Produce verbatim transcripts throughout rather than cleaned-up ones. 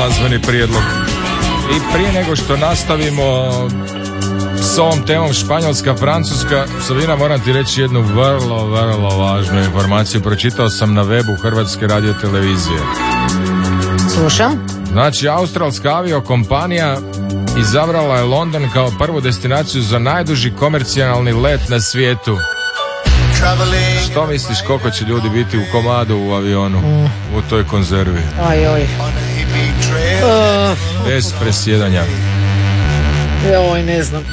glazbeni prijedlog. I prije nego što nastavimo s ovom temom Španjolska, Francuska, Sabina, moram ti reći jednu vrlo, vrlo važnu informaciju. Pročitao sam na webu Hrvatske radiotelevizije. Slušam. Znači, australska aviokompanija izabrala je London kao prvu destinaciju za najduži komercijalni let na svijetu. Što misliš koliko će ljudi biti u komadu u avionu, mm. u toj konzervi? Aj, oj. Uh. Bez presjedanja. Joj, ne znam.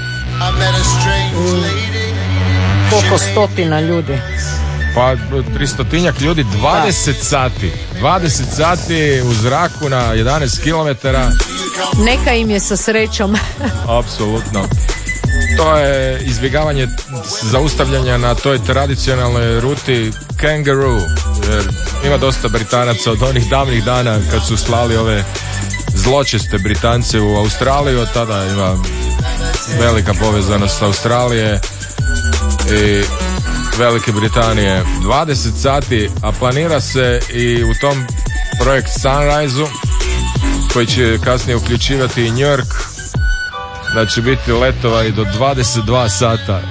Mm. Koliko stotina ljudi? Pa tristotinjak ljudi, dvadeset da. sati. dvadeset sati u zraku na jedanaest kilometara. Neka im je sa srećom. Apsolutno. To je izbjegavanje zaustavljanja na toj tradicionalnoj ruti Kangaroo. Jer ima dosta Britanaca od onih davnih dana kad su slali ove zločeste Britance u Australiju. Od tada ima velika povezanost Australije i Velike Britanije. dvadeset sati, a planira se i u tom projekt Sunrise-u, koji će kasnije uključivati i New York, da će biti letovari do dvadeset dva sata.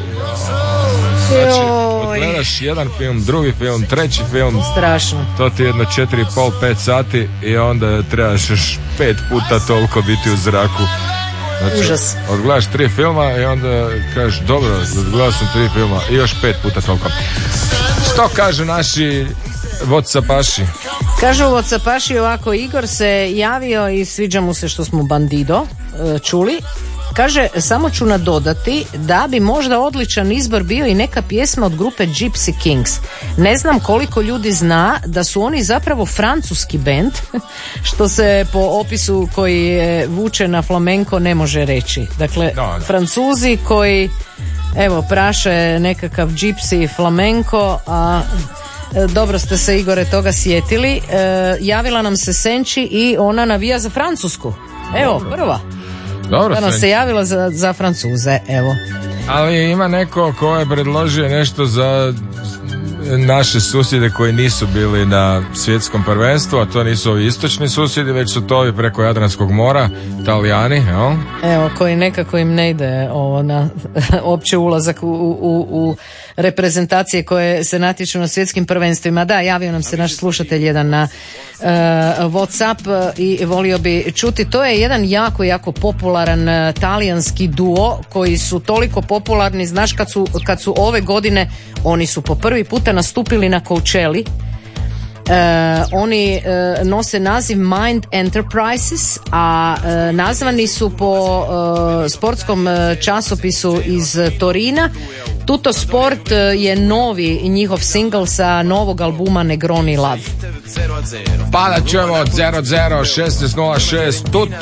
Znači, odgledaš jedan film, drugi film, treći film. Strašno. To ti je jedno četiri i pol, pet sati i onda trebaš još pet puta toliko biti u zraku. Znači, užas. Odgledaš tri filma i onda kažeš, dobro, odgledao sam tri filma i još pet puta toliko. Što kažu naši Whatsappaši? Kažu Whatsappaši ovako, Igor se javio i sviđa mu se što smo Bandido čuli. Kaže, samo ću nadodati da bi možda odličan izbor bio i neka pjesma od grupe Gypsy Kings. Ne znam koliko ljudi zna da su oni zapravo francuski bend, što se po opisu koji vuče na flamenko ne može reći. Dakle, no, no. Francuzi koji, evo, praše nekakav gypsy flamenko, a dobro ste se, Igore, toga sjetili. E, javila nam se Senči i ona navija za Francusku. Evo, prva. Dobro, da nam se javila za, za Francuze, evo. Ali ima neko ko je predložio nešto za naše susjede koji nisu bili na svjetskom prvenstvu, a to nisu ovi istočni susjedi, već su to ovi preko Jadranskog mora, Talijani, evo. Evo, koji nekako im ne ide ovo na opće ulazak u, u, u reprezentacije koje se natječu na svjetskim prvenstvima. Da, javio nam se naš slušatelj jedan na uh, WhatsApp i volio bi čuti. To je jedan jako, jako popularan uh, talijanski duo koji su toliko popularni, znaš, kad su, kad su ove godine, oni su po prvi puta nastupili na Coachelli. Uh, oni uh, nose naziv Mind Enterprises, a uh, nazvani su po uh, sportskom uh, časopisu iz Torina. Tutto Sport uh, je novi njihov singl sa novog albuma Negroni Love. Pa da čujemo zero zero šesnaest nula šest Tutto